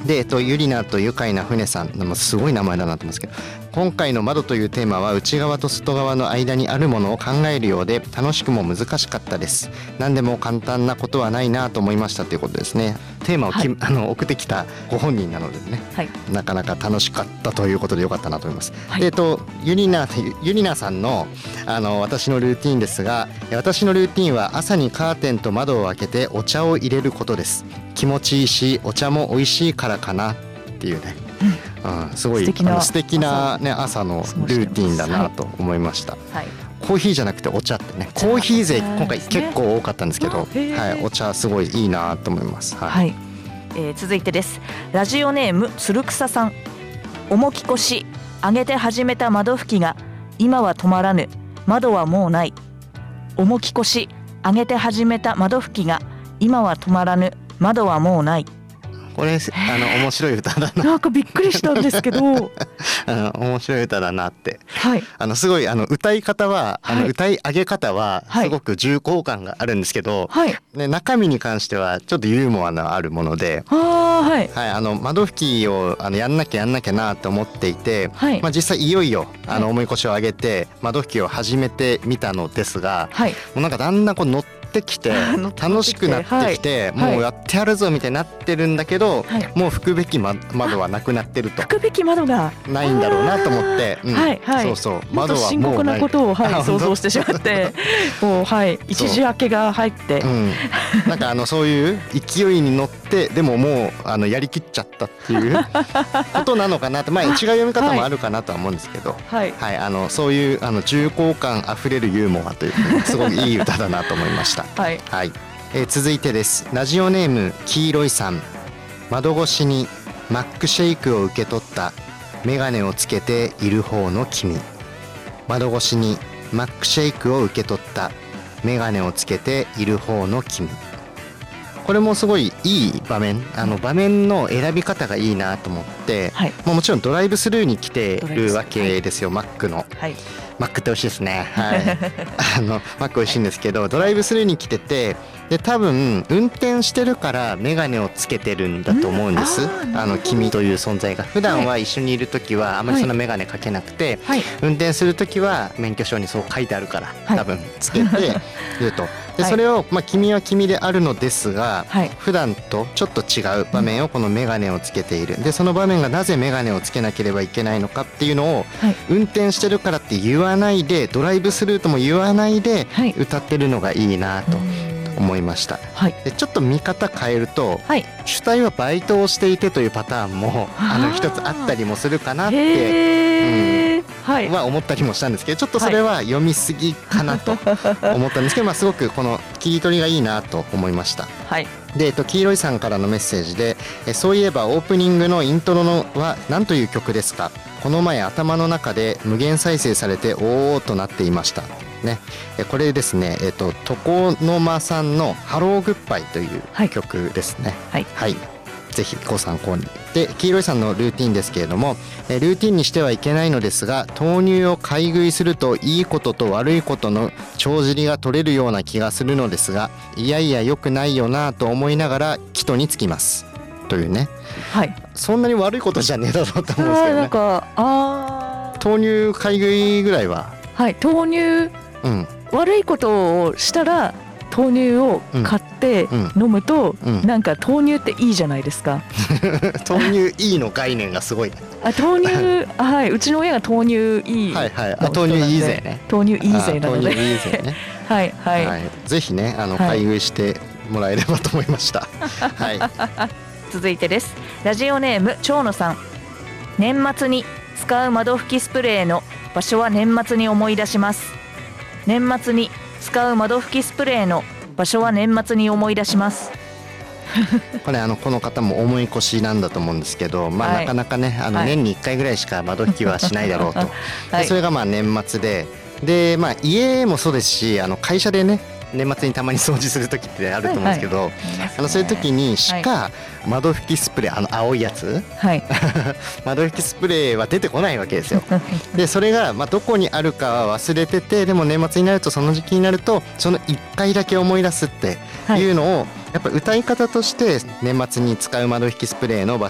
で、ゆりなと愉快な船さん、すごい名前だなと思うんですけど、今回の窓というテーマは内側と外側の間にあるものを考えるようで楽しくも難しかったです。何でも簡単なことはないなと思いましたということですね。テーマを送ってきたご本人なのでね、なかなか楽しかったということでよかったなと思います。で、ゆりなさんの私のルーティンですが、私のルーティンは朝にカーテンと窓を開けてお茶を入れることです。気持ちいいしお茶も美味しいからかなっていうね、すごい素敵なね、朝のルーティンだなと思いました。コーヒーじゃなくてお茶ってね、コーヒー勢今回結構多かったんですけど、お茶すごいいいなと思います。 続いてです。ラジオネームつるくささん。重き腰上げて始めた窓拭きが今は止まらぬ、窓はもうない。重き腰上げて始めた窓拭きが今は止まらぬ、窓はもうない。 これ面白い歌だな。 なんかびっくりしたんですけど面白い歌だなって、すごい歌い方は歌い上げ方はすごく重厚感があるんですけど、中身に関してはちょっとユーモアのあるもので、窓拭きをやんなきゃなと思っていて、実際いよいよ重い腰を上げて窓拭きを始めてみたのですが、もうなんかだんだん乗ってきて楽しくなってきて、もうやってやるぞみたいになってるんだけど、もう拭くべき窓はなくなってると、 拭くべき窓がないんだろうなと思って、そうそう窓はもう深刻なことを想像してしまってもう一時明けが入って、 なんかそういう勢いに乗ってでももうやりきっちゃったっていうことなのかなって、違う読み方もあるかなとは思うんですけど、そういう重厚感あふれるユーモアというか、すごいいい歌だなと思いました。続いてです。ラジオネーム黄色いさん。窓越しにマックシェイクを受け取ったメガネをつけている方の君。窓越しにマックシェイクを受け取ったメガネをつけている方の君。これもすごいいい場面、場面の選び方がいいなと思って、もちろんドライブスルーに来てるわけですよ、マックの。マックって美味しいですね。マック美味しいんですけど、ドライブスルーに来てて、で多分運転してるからメガネをつけてるんだと思うんです。君という存在が普段は一緒にいる時はあまりそんなメガネかけなくて、運転する時は免許証にそう書いてあるから多分つけていると。でそれを、君は君であるのですが、普段とちょっと違う場面をこのメガネをつけている。でその場面がなぜメガネをつけなければいけないのかっていうのを、運転してるからって言わないで、ドライブスルーとも言わないで歌ってるのがいいなと思いました。でちょっと見方変えると、主体はバイトをしていてというパターンも一つあったりもするかなって、は思ったりもしたんですけど、ちょっとそれは読みすぎかなと思ったんですけど、すごくこの切り取りがいいなと思いました。で、黄色いさんからのメッセージで、そういえばオープニングのイントロのは何という曲ですか。この前頭の中で無限再生されておーとなっていましたね。これですね、床の間さんのハローグッバイという曲ですね。ぜひご参考に。で、黄色いさんのルーティンですけれども、ルーティンにしてはいけないのですが、豆乳を買い食いするといいことと悪いことの帳尻が取れるような気がするのですが、いやいや良くないよなと思いながら帰途につきますというね。そんなに悪いことじゃねえだろうと思うんですけどね。豆乳買い食いぐらいは、 豆乳、悪いことをしたら豆乳を買って飲むと、なんか豆乳っていいじゃないですか。 豆乳いいの概念がすごい。 豆乳うちの親が豆乳いい、 豆乳いいぜね。 豆乳いいぜなので、 豆乳いいぜね。ぜひね買い食いしてもらえればと思いました。 続いてです。ラジオネーム長野さん。年末に使う窓拭きスプレーの場所は年末に思い出します。年末に使う窓拭きスプレーの場所は年末に思い出します。 これこの方も重い腰なんだと思うんですけど、なかなかね年に1回ぐらいしか窓拭きはしないだろうと。でそれが年末で、家もそうですし会社でね年末にたまに掃除する時ってあると思うんですけど、そういう時にしか窓拭きスプレー青いやつ、窓拭きスプレーは出てこないわけですよ。でそれがどこにあるかは忘れてて、でも年末になるとその時期になるとその1回だけ思い出すっていうのを、やっぱ歌い方として年末に使う窓拭きスプレーの場